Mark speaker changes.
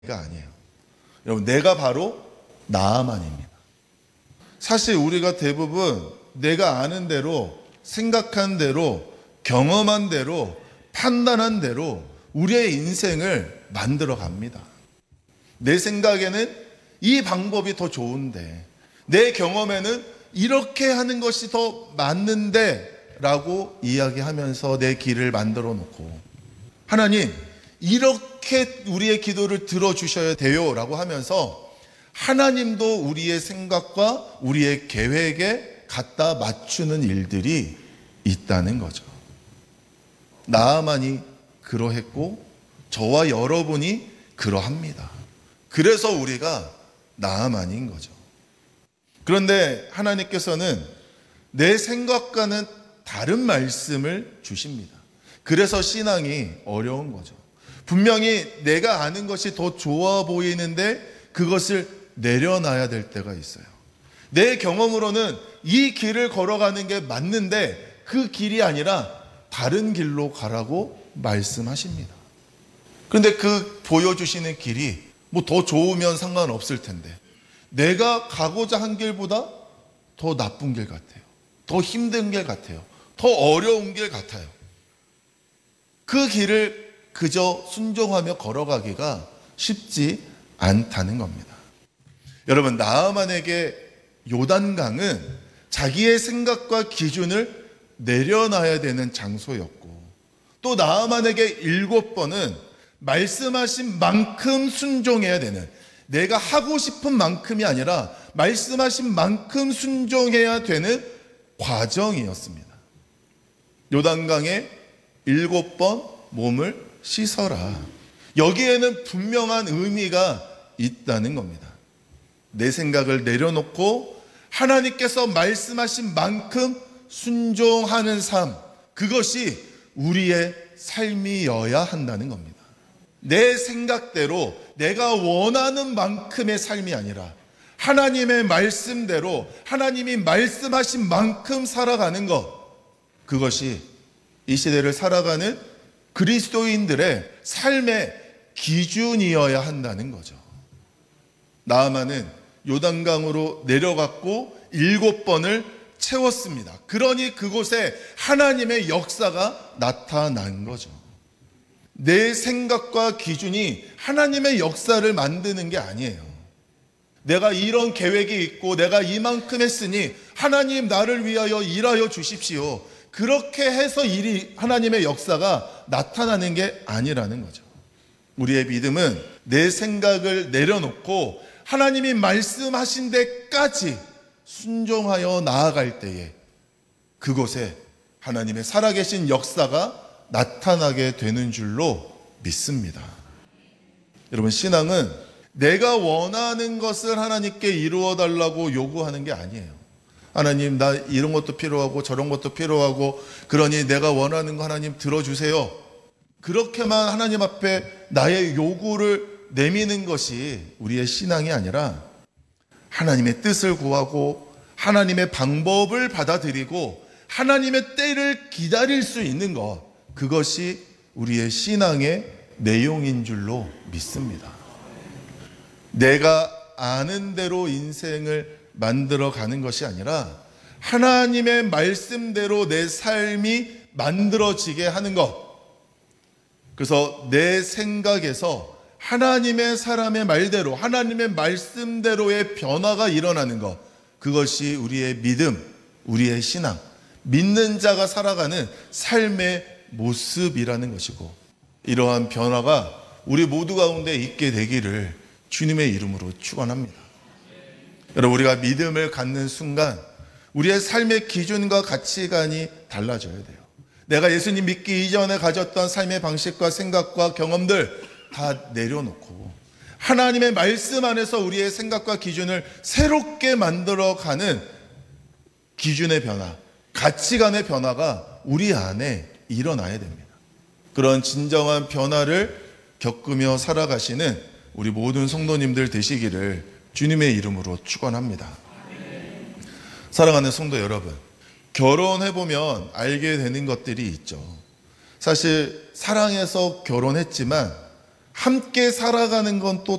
Speaker 1: 아니에요. 여러분, 내가 바로 나아만입니다. 사실 우리가 대부분 내가 아는 대로, 생각한 대로, 경험한 대로, 판단한 대로 우리의 인생을 만들어 갑니다. 내 생각에는 이 방법이 더 좋은데, 내 경험에는 이렇게 하는 것이 더 맞는데 라고 이야기하면서 내 길을 만들어 놓고, 하나님 이렇게 우리의 기도를 들어주셔야 돼요 라고 하면서 하나님도 우리의 생각과 우리의 계획에 갖다 맞추는 일들이 있다는 거죠. 나아만이 그러했고 저와 여러분이 그러합니다. 그래서 우리가 나아만인 거죠. 그런데 하나님께서는 내 생각과는 다른 말씀을 주십니다. 그래서 신앙이 어려운 거죠. 분명히 내가 아는 것이 더 좋아 보이는데 그것을 내려놔야 될 때가 있어요. 내 경험으로는 이 길을 걸어가는 게 맞는데 그 길이 아니라 다른 길로 가라고 말씀하십니다. 그런데 그 보여주시는 길이 뭐 더 좋으면 상관없을 텐데 내가 가고자 한 길보다 더 나쁜 길 같아요. 더 힘든 길 같아요. 더 어려운 길 같아요. 그 길을 그저 순종하며 걸어가기가 쉽지 않다는 겁니다. 여러분, 나아만에게 요단강은 자기의 생각과 기준을 내려놔야 되는 장소였고, 또 나아만에게 7번은 말씀하신 만큼 순종해야 되는, 내가 하고 싶은 만큼이 아니라 말씀하신 만큼 순종해야 되는 과정이었습니다. 요단강에 7번 몸을 씻어라. 여기에는 분명한 의미가 있다는 겁니다. 내 생각을 내려놓고 하나님께서 말씀하신 만큼 순종하는 삶, 그것이 우리의 삶이어야 한다는 겁니다. 내 생각대로 내가 원하는 만큼의 삶이 아니라 하나님의 말씀대로 하나님이 말씀하신 만큼 살아가는 것, 그것이 이 시대를 살아가는 그리스도인들의 삶의 기준이어야 한다는 거죠. 나아만은 요단강으로 내려갔고 7번을 채웠습니다. 그러니 그곳에 하나님의 역사가 나타난 거죠. 내 생각과 기준이 하나님의 역사를 만드는 게 아니에요. 내가 이런 계획이 있고 내가 이만큼 했으니 하나님 나를 위하여 일하여 주십시오. 그렇게 해서 하나님의 역사가 나타나는 게 아니라는 거죠. 우리의 믿음은 내 생각을 내려놓고 하나님이 말씀하신 데까지 순종하여 나아갈 때에 그곳에 하나님의 살아계신 역사가 나타나게 되는 줄로 믿습니다. 여러분, 신앙은 내가 원하는 것을 하나님께 이루어 달라고 요구하는 게 아니에요. 하나님, 나 이런 것도 필요하고 저런 것도 필요하고 그러니 내가 원하는 거 하나님 들어주세요. 그렇게만 하나님 앞에 나의 요구를 내미는 것이 우리의 신앙이 아니라 하나님의 뜻을 구하고 하나님의 방법을 받아들이고 하나님의 때를 기다릴 수 있는 것, 그것이 우리의 신앙의 내용인 줄로 믿습니다. 내가 아는 대로 인생을 만들어 가는 것이 아니라 하나님의 말씀대로 내 삶이 만들어지게 하는 것. 그래서 내 생각에서 하나님의 사람의 말대로, 하나님의 말씀대로의 변화가 일어나는 것. 그것이 우리의 믿음, 우리의 신앙, 믿는 자가 살아가는 삶의 모습이라는 것이고, 이러한 변화가 우리 모두 가운데 있게 되기를 주님의 이름으로 축원합니다. 여러분, 우리가 믿음을 갖는 순간 우리의 삶의 기준과 가치관이 달라져야 돼요. 내가 예수님 믿기 이전에 가졌던 삶의 방식과 생각과 경험들 다 내려놓고 하나님의 말씀 안에서 우리의 생각과 기준을 새롭게 만들어가는 기준의 변화, 가치관의 변화가 우리 안에 일어나야 됩니다. 그런 진정한 변화를 겪으며 살아가시는 우리 모든 성도님들 되시기를 주님의 이름으로 축원합니다. 사랑하는 성도 여러분, 결혼해보면 알게 되는 것들이 있죠. 사실 사랑해서 결혼했지만 함께 살아가는 건 또